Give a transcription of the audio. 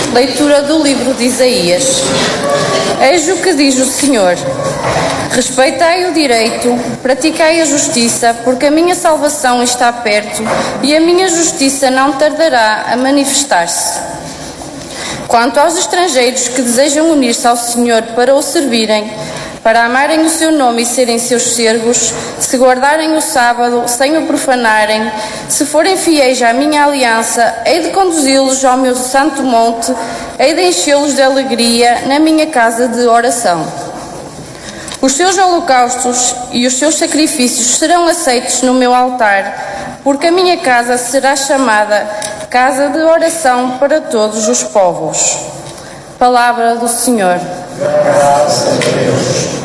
Leitura do livro de Isaías. Eis o que diz o Senhor: respeitai o direito, praticai a justiça, porque a minha salvação está perto e a minha justiça não tardará a manifestar-se. Quanto aos estrangeiros que desejam unir-se ao Senhor para o servirem, para amarem o seu nome e serem seus servos, se guardarem o sábado sem o profanarem, se forem fiéis à minha aliança, hei de conduzi-los ao meu santo monte, hei de enchê-los de alegria na minha casa de oração. Os seus holocaustos e os seus sacrifícios serão aceitos no meu altar, porque a minha casa será chamada casa de oração para todos os povos. Palavra do Senhor. Graças a Deus.